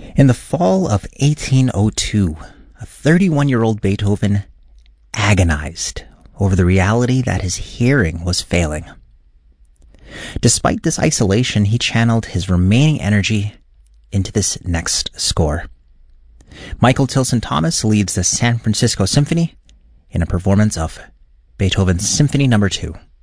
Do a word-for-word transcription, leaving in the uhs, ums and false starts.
In the fall of eighteen oh two, a thirty-one-year-old Beethoven agonized over the reality that his hearing was failing. Despite this isolation, he channeled his remaining energy into this next score. Michael Tilson Thomas leads the San Francisco Symphony in a performance of Beethoven's Symphony Number two.